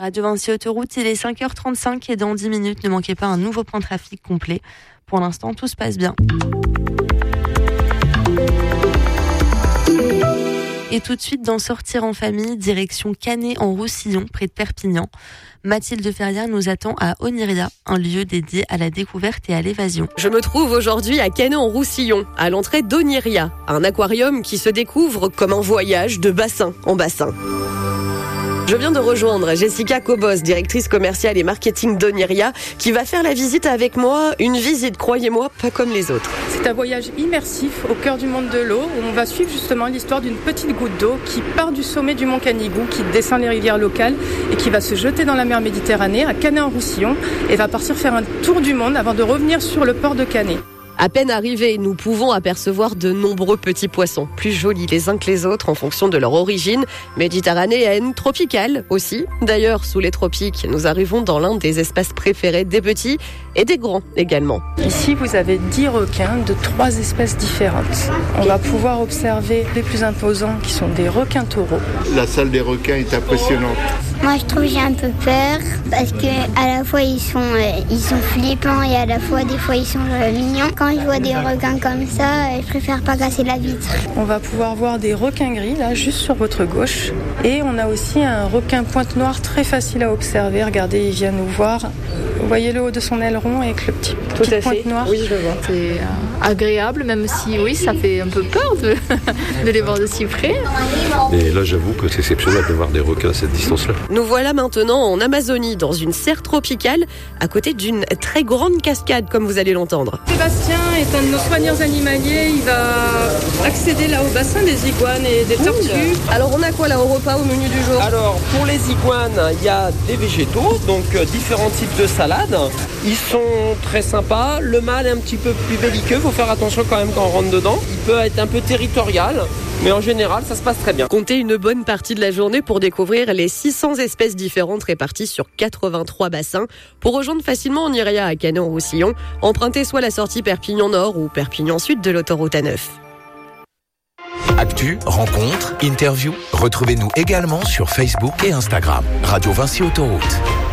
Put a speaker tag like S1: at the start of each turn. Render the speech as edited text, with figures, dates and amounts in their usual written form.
S1: Radio Vinci Autoroute, il est 5h35 et dans 10 minutes, ne manquez pas un nouveau point de trafic complet. Pour l'instant, tout se passe bien. Et tout de suite, dans Sortir en famille, direction Canet-en-Roussillon, près de Perpignan. Mathilde Ferrière nous attend à Oniria, un lieu dédié à la découverte et à l'évasion.
S2: Je me trouve aujourd'hui à Canet-en-Roussillon, à l'entrée d'Oniria, un aquarium qui se découvre comme un voyage de bassin en bassin. Je viens de rejoindre Jessica Cobos, directrice commerciale et marketing d'Oniria, qui va faire la visite avec moi. Une visite, croyez-moi, pas comme les autres.
S3: C'est un voyage immersif au cœur du monde de l'eau, où on va suivre justement l'histoire d'une petite goutte d'eau qui part du sommet du mont Canigou, qui descend les rivières locales et qui va se jeter dans la mer Méditerranée, à Canet-en-Roussillon, et va partir faire un tour du monde avant de revenir sur le port de Canet.
S2: À peine arrivés, nous pouvons apercevoir de nombreux petits poissons, plus jolis les uns que les autres en fonction de leur origine, méditerranéenne, tropicale aussi. D'ailleurs, sous les tropiques, nous arrivons dans l'un des espaces préférés des petits et des grands également.
S3: Ici, vous avez 10 requins de 3 espèces différentes. On va pouvoir observer les plus imposants qui sont des requins taureaux.
S4: La salle des requins est impressionnante.
S5: Moi, je trouve que j'ai un peu peur parce que à la fois ils sont flippants et à la fois des fois ils sont mignons. Quand je vois des requins comme ça, je préfère pas casser la vitre.
S3: On va pouvoir voir des requins gris là, juste sur votre gauche. Et on a aussi un requin pointe noire très facile à observer. Regardez, il vient nous voir. Vous voyez le haut de son aileron avec le petit pointe noire.
S2: Oui, je le vois.
S6: C'est agréable, même si oui, ça fait un peu peur de les voir de si près.
S7: Et là, j'avoue que c'est exceptionnel de voir des requins à cette distance-là.
S2: Nous voilà maintenant en Amazonie, dans une serre tropicale, à côté d'une très grande cascade, comme vous allez l'entendre.
S3: Sébastien est un de nos soigneurs animaliers. Il va accéder là au bassin des iguanes et des tortues.
S2: Alors on a quoi là au repas, au menu du jour?
S8: Alors pour les iguanes, il y a des végétaux, donc différents types de salades. Ils sont très sympas. Le mâle est un petit peu plus belliqueux, il faut faire attention quand même quand on rentre dedans. Il peut être un peu territorial, mais en général ça se passe très bien.
S2: Comptez une bonne partie de la journée pour découvrir les 600 espèces différentes réparties sur 83 bassins. Pour rejoindre facilement Oniria à Canet-en-Roussillon, empruntez soit la sortie Perpignan Nord ou Perpignan Sud de l'autoroute A9.
S9: Actu, rencontres, interviews, retrouvez-nous également sur Facebook et Instagram. Radio Vinci Autoroute.